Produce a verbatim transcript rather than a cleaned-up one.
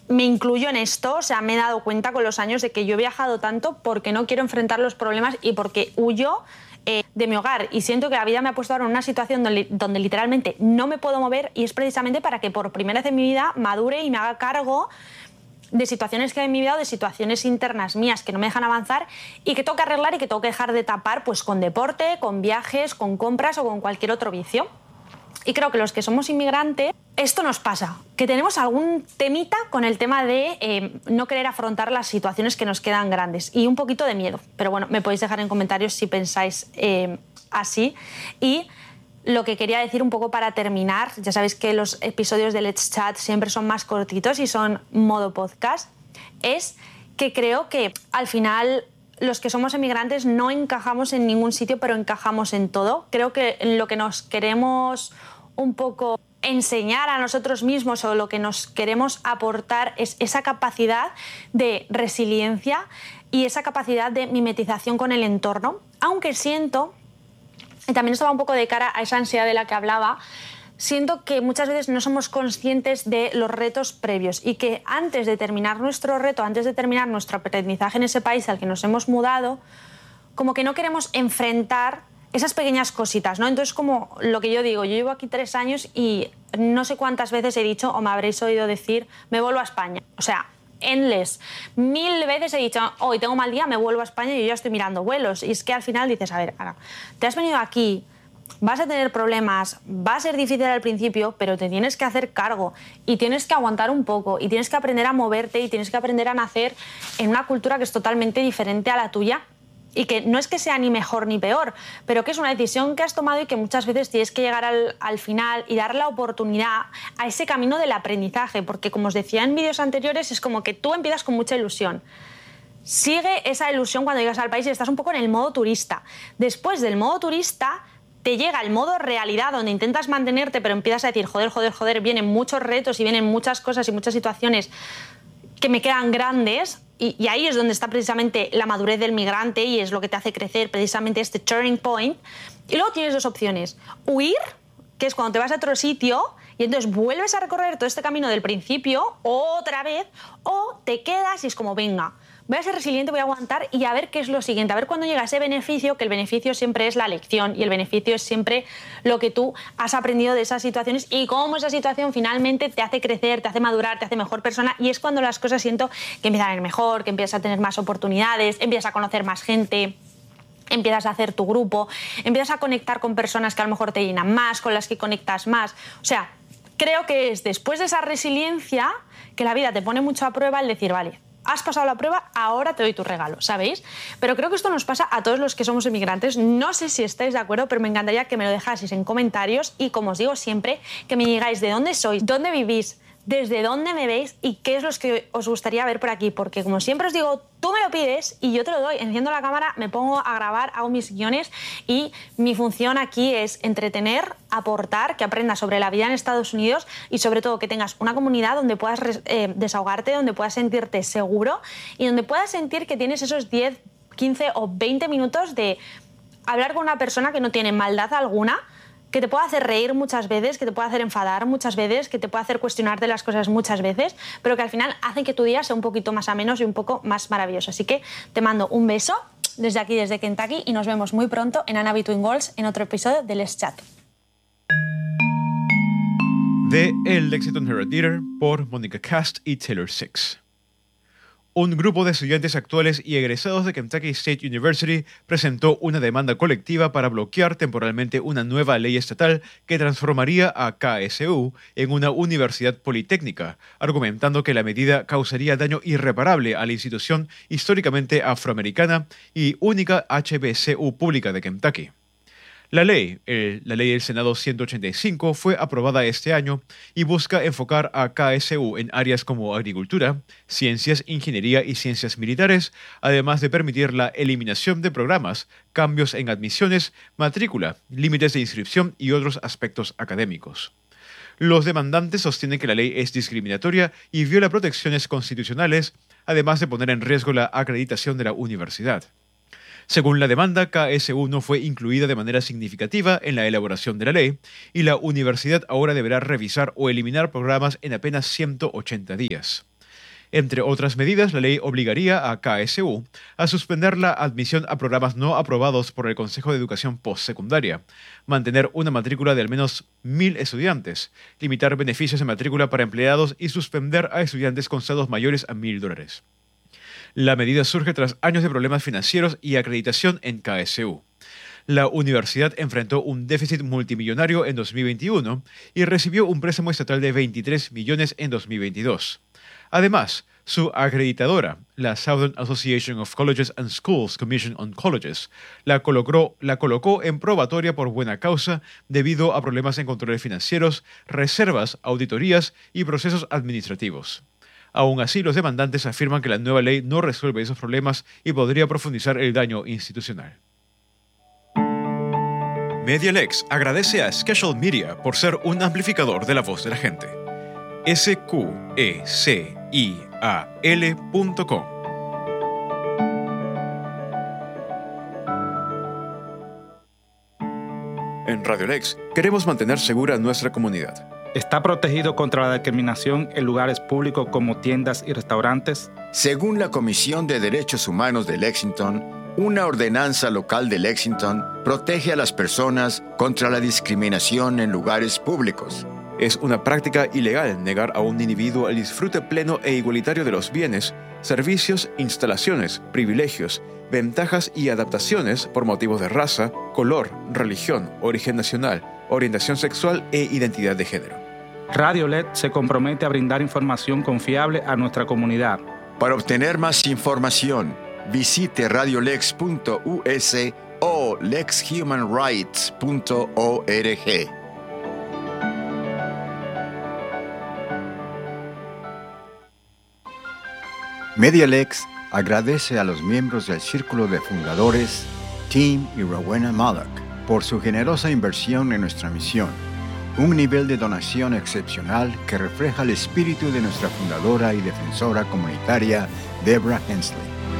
me incluyo en esto, o sea, me he dado cuenta con los años de que yo he viajado tanto porque no quiero enfrentar los problemas y porque huyo eh, de mi hogar, y siento que la vida me ha puesto ahora en una situación donde, donde literalmente no me puedo mover, y es precisamente para que por primera vez en mi vida madure y me haga cargo de situaciones que hay en mi vida o de situaciones internas mías que no me dejan avanzar y que tengo que arreglar y que tengo que dejar de tapar pues con deporte, con viajes, con compras o con cualquier otro vicio. Y creo que los que somos inmigrantes, esto nos pasa, que tenemos algún temita con el tema de eh, no querer afrontar las situaciones que nos quedan grandes y un poquito de miedo. Pero bueno, me podéis dejar en comentarios si pensáis eh, así. Y lo que quería decir un poco para terminar, ya sabéis que los episodios de Let's Chat siempre son más cortitos y son modo podcast, es que creo que al final los que somos emigrantes no encajamos en ningún sitio, pero encajamos en todo. Creo que en lo que nos queremos un poco enseñar a nosotros mismos o lo que nos queremos aportar es esa capacidad de resiliencia y esa capacidad de mimetización con el entorno, aunque siento, y también esto va un poco de cara a esa ansiedad de la que hablaba, siento que muchas veces no somos conscientes de los retos previos y que antes de terminar nuestro reto, antes de terminar nuestro aprendizaje en ese país al que nos hemos mudado, como que no queremos enfrentar esas pequeñas cositas, ¿no? Entonces, como lo que yo digo, yo llevo aquí tres años y no sé cuántas veces he dicho o me habréis oído decir, me vuelvo a España. O sea, endless. Mil veces he dicho, hoy tengo mal día, me vuelvo a España y yo ya estoy mirando vuelos. Y es que al final dices, a ver, Ana, te has venido aquí, vas a tener problemas, va a ser difícil al principio, pero te tienes que hacer cargo y tienes que aguantar un poco y tienes que aprender a moverte y tienes que aprender a nacer en una cultura que es totalmente diferente a la tuya y que no es que sea ni mejor ni peor, pero que es una decisión que has tomado y que muchas veces tienes que llegar al, al final y dar la oportunidad a ese camino del aprendizaje, porque como os decía en vídeos anteriores, es como que tú empiezas con mucha ilusión. Sigue esa ilusión cuando llegas al país y estás un poco en el modo turista. Después del modo turista te llega el modo realidad, donde intentas mantenerte, pero empiezas a decir, joder, joder, joder, vienen muchos retos y vienen muchas cosas y muchas situaciones que me quedan grandes, y, y ahí es donde está precisamente la madurez del migrante y es lo que te hace crecer precisamente este turning point. Y luego tienes dos opciones: huir, que es cuando te vas a otro sitio y entonces vuelves a recorrer todo este camino del principio otra vez, o te quedas y es como, venga, voy a ser resiliente, voy a aguantar y a ver qué es lo siguiente, a ver cuándo llega ese beneficio, que el beneficio siempre es la lección y el beneficio es siempre lo que tú has aprendido de esas situaciones y cómo esa situación finalmente te hace crecer, te hace madurar, te hace mejor persona, y es cuando las cosas siento que empiezan a ir mejor, que empiezas a tener más oportunidades, empiezas a conocer más gente, empiezas a hacer tu grupo, empiezas a conectar con personas que a lo mejor te llenan más, con las que conectas más. O sea, creo que es después de esa resiliencia que la vida te pone mucho a prueba el decir, vale, has pasado la prueba, ahora te doy tu regalo, ¿sabéis? Pero creo que esto nos pasa a todos los que somos inmigrantes. No sé si estáis de acuerdo, pero me encantaría que me lo dejaseis en comentarios y, como os digo siempre, que me digáis de dónde sois, dónde vivís, desde dónde me veis y qué es lo que os gustaría ver por aquí, porque como siempre os digo, tú me lo pides y yo te lo doy. Enciendo la cámara, me pongo a grabar, hago mis guiones y mi función aquí es entretener, aportar, que aprendas sobre la vida en Estados Unidos y sobre todo que tengas una comunidad donde puedas eh, desahogarte, donde puedas sentirte seguro y donde puedas sentir que tienes esos diez, quince o veinte minutos de hablar con una persona que no tiene maldad alguna, que te puede hacer reír muchas veces, que te puede hacer enfadar muchas veces, que te puede hacer cuestionarte las cosas muchas veces, pero que al final hacen que tu día sea un poquito más ameno y un poco más maravilloso. Así que te mando un beso desde aquí, desde Kentucky, y nos vemos muy pronto en Anna Between Worlds en otro episodio de Let's Chat. De El Lexington Herald Leader por Monica Cast y Taylor Six. Un grupo de estudiantes actuales y egresados de Kentucky State University presentó una demanda colectiva para bloquear temporalmente una nueva ley estatal que transformaría a K S U en una universidad politécnica, argumentando que la medida causaría daño irreparable a la institución históricamente afroamericana y única H B C U pública de Kentucky. La ley, eh, la ley del Senado ciento ochenta y cinco, fue aprobada este año y busca enfocar a K S U en áreas como agricultura, ciencias, ingeniería y ciencias militares, además de permitir la eliminación de programas, cambios en admisiones, matrícula, límites de inscripción y otros aspectos académicos. Los demandantes sostienen que la ley es discriminatoria y viola protecciones constitucionales, además de poner en riesgo la acreditación de la universidad. Según la demanda, K S U no fue incluida de manera significativa en la elaboración de la ley y la universidad ahora deberá revisar o eliminar programas en apenas ciento ochenta días. Entre otras medidas, la ley obligaría a K S U a suspender la admisión a programas no aprobados por el Consejo de Educación Postsecundaria, mantener una matrícula de al menos mil estudiantes, limitar beneficios de matrícula para empleados y suspender a estudiantes con saldos mayores a mil dólares. La medida surge tras años de problemas financieros y acreditación en K S U. La universidad enfrentó un déficit multimillonario en dos mil veintiuno y recibió un préstamo estatal de veintitrés millones en dos mil veintidós. Además, su acreditadora, la Southern Association of Colleges and Schools Commission on Colleges, la colocó, la colocó en probatoria por buena causa debido a problemas en controles financieros, reservas, auditorías y procesos administrativos. Aún así, los demandantes afirman que la nueva ley no resuelve esos problemas y podría profundizar el daño institucional. MediaLex agradece a Schedule Media por ser un amplificador de la voz de la gente. S Q E C I A L punto com. En RadioLex queremos mantener segura nuestra comunidad. ¿Está protegido contra la discriminación en lugares públicos como tiendas y restaurantes? Según la Comisión de Derechos Humanos de Lexington, una ordenanza local de Lexington protege a las personas contra la discriminación en lugares públicos. Es una práctica ilegal negar a un individuo el disfrute pleno e igualitario de los bienes, servicios, instalaciones, privilegios, ventajas y adaptaciones por motivos de raza, color, religión, origen nacional, orientación sexual e identidad de género. Radio L E D se compromete a brindar información confiable a nuestra comunidad. Para obtener más información, visite radiolex punto u s o lex human rights punto org. MediaLex agradece a los miembros del Círculo de Fundadores, Tim y Rowena Mallock, por su generosa inversión en nuestra misión, un nivel de donación excepcional que refleja el espíritu de nuestra fundadora y defensora comunitaria, Deborah Hensley.